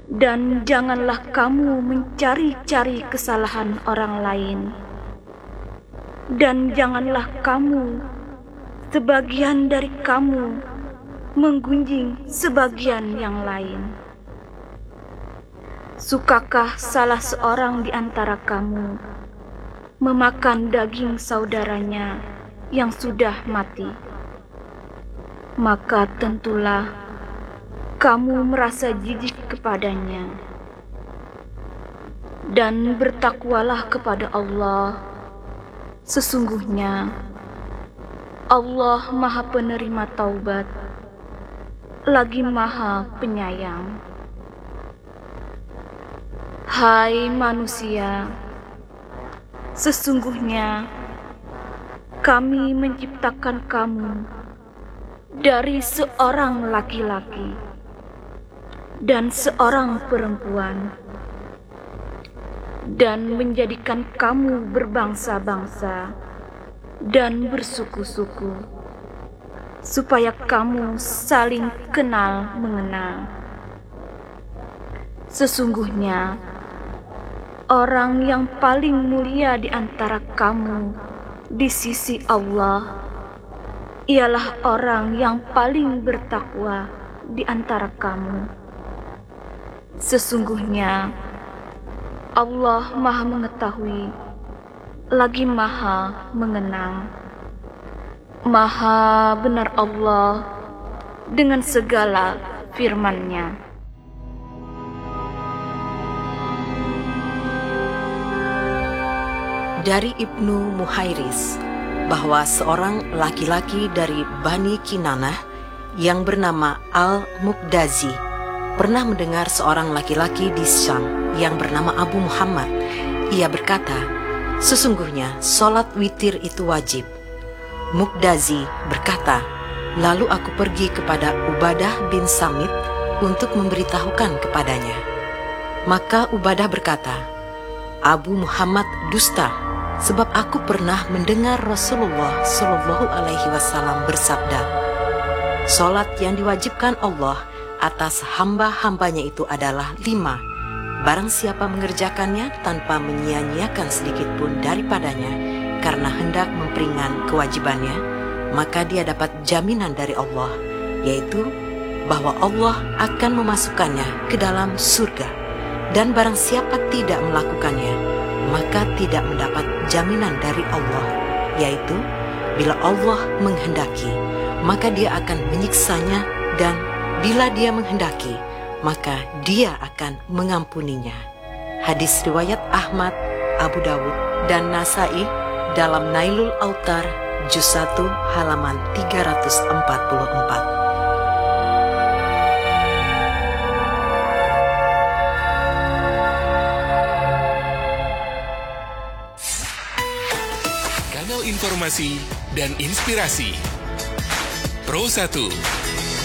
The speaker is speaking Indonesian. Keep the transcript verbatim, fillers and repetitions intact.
Dan janganlah kamu mencari-cari kesalahan orang lain. Dan janganlah kamu, sebagian dari kamu, menggunjing sebagian yang lain. Sukakah salah seorang di antara kamu memakan daging saudaranya yang sudah mati? Maka tentulah kamu merasa jijik kepadanya. Dan bertakwalah kepada Allah. Sesungguhnya Allah Maha Penerima Taubat, lagi Maha Penyayang. Hai manusia, sesungguhnya kami menciptakan kamu dari seorang laki-laki dan seorang perempuan, dan menjadikan kamu berbangsa-bangsa dan bersuku-suku, supaya kamu saling kenal mengenal. Sesungguhnya orang yang paling mulia di antara kamu di sisi Allah ialah orang yang paling bertakwa di antara kamu. Sesungguhnya Allah Maha Mengetahui, lagi Maha Mengenal. Maha benar Allah dengan segala firman-Nya. Dari Ibnu Muhairis, bahwa seorang laki-laki dari Bani Kinanah yang bernama Al-Muqdazi pernah mendengar seorang laki-laki di Syam yang bernama Abu Muhammad. Ia berkata, sesungguhnya sholat witir itu wajib. Muqdazi berkata, lalu aku pergi kepada Ubadah bin Samit untuk memberitahukan kepadanya. Maka Ubadah berkata, Abu Muhammad dusta, sebab aku pernah mendengar Rasulullah Shallallahu Alaihi Wasallam bersabda, sholat yang diwajibkan Allah atas hamba-hambanya itu adalah lima. Barang siapa mengerjakannya tanpa menyia-nyiakan sedikit pun daripadanya karena hendak memperingan kewajibannya, maka dia dapat jaminan dari Allah, yaitu bahwa Allah akan memasukkannya ke dalam surga. Dan barang siapa tidak melakukannya, maka tidak mendapat jaminan dari Allah, yaitu bila Allah menghendaki, maka dia akan menyiksanya, dan bila dia menghendaki, maka dia akan mengampuninya. Hadis riwayat Ahmad, Abu Dawud, dan Nasai dalam Nailul Autar juz satu halaman tiga ratus empat puluh empat. Kanal informasi dan inspirasi Pro satu.